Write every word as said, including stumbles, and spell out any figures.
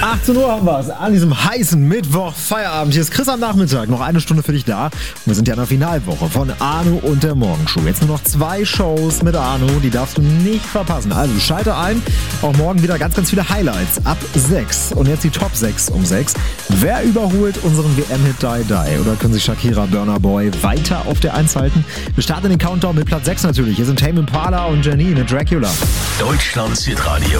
achtzehn Uhr haben wir es an diesem heißen Mittwoch Feierabend. Hier ist Chris am Nachmittag, noch eine Stunde für dich da. Und wir sind ja in der Finalwoche von Arno und der Morgenshow. Jetzt nur noch zwei Shows mit Arno, die darfst du nicht verpassen. Also schalte ein, auch morgen wieder ganz, ganz viele Highlights ab sechs. Und jetzt die Top sechs um sechs. Wer überholt unseren W M-Hit Die Die? Oder können sich Shakira, Burna Boy weiter auf der eins halten? Wir starten den Countdown mit Platz sechs natürlich. Hier sind Tame Impala und Janine, Dracula. Deutschlands Hitradio.